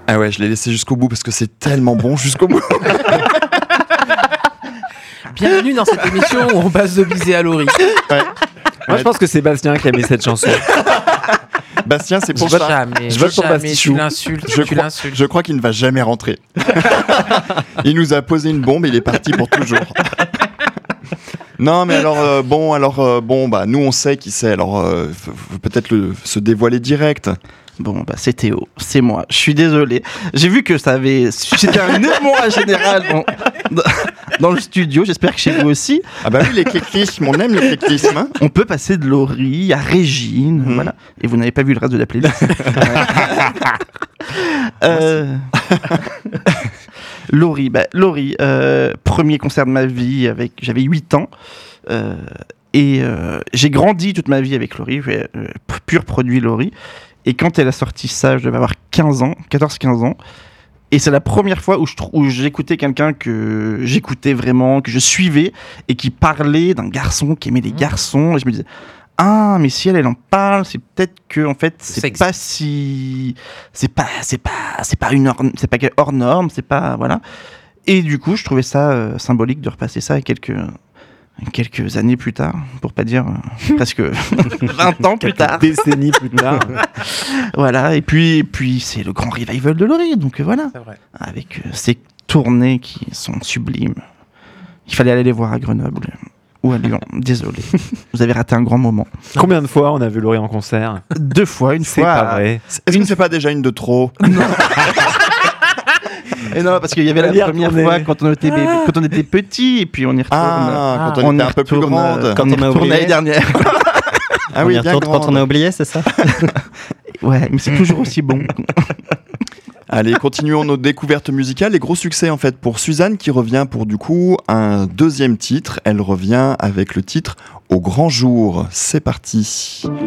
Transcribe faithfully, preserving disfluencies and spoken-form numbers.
Ah ouais, je l'ai laissé jusqu'au bout parce que c'est tellement bon jusqu'au bout. Bienvenue dans cette émission où on passe de Bizet à Laurie. Ouais. Moi, je pense que c'est Bastien qui a mis cette chanson. Bastien, c'est pour Je ça. jamais, Je vote pour jamais, Bastichou. tu l'insultes, Je tu crois, l'insultes. je crois qu'il ne va jamais rentrer. Il nous a posé une bombe, il est parti pour toujours. Non, mais alors euh, bon, alors euh, bon, bah nous on sait qui c'est. Alors euh, f- f- peut-être le, se dévoiler direct. Bon, bah, c'est Théo, c'est moi. Je suis désolé. J'ai vu que ça avait suscité un émoi général dans, dans, dans le studio. J'espère que chez vous aussi. Ah bah oui, l'éclectisme, on aime l'éclectisme. Hein. On peut passer de Laurie à Régine, Mhm. voilà. Et vous n'avez pas vu le reste de la playlist. euh... Laurie, bah, Laurie, euh, premier concert de ma vie, avec, j'avais huit ans. Euh, et euh, j'ai grandi toute ma vie avec Laurie, euh, pur produit Laurie. Et quand elle a sorti ça, je devais avoir quinze ans, quatorze quinze ans. Et c'est la première fois où, je, trou- où j'écoutais quelqu'un que j'écoutais vraiment, que je suivais, et qui parlait d'un garçon qui aimait les garçons. Et je me disais, ah, mais si elle, elle en parle, c'est peut-être que, en fait, c'est Sexe. pas si. C'est pas, c'est pas, c'est pas une hors, c'est pas hors norme, c'est pas. Voilà. Et du coup, je trouvais ça euh, symbolique de repasser ça quelques. Quelques années plus tard, pour pas dire euh, presque vingt ans plus tard. Décennies plus tard. Voilà, et puis, et puis c'est le grand revival de Laurie, donc euh, voilà. C'est vrai. Avec euh, ces tournées qui sont sublimes. Il fallait aller les voir à Grenoble ou à Lyon, désolé. Vous avez raté un grand moment. Combien de fois on a vu Laurie en concert? Deux fois, une C'est fois. pas vrai. Est-ce que c'est pas déjà une de trop? Et non, parce qu'il y avait la On y est première retourné. fois quand on était bébé, quand on était petit, et puis on y retourne. Ah, quand on, on était y un peu plus retourne, grande. euh, Quand on y on a retourne oublié. l'année dernière. Ah on oui, y bien retourne quand grande. on a oublié, c'est ça? Ouais, mais c'est toujours aussi bon. Allez, continuons nos découvertes musicales. Et gros succès en fait pour Suzanne qui revient pour du coup un deuxième titre. Elle revient avec le titre Au grand jour. C'est parti.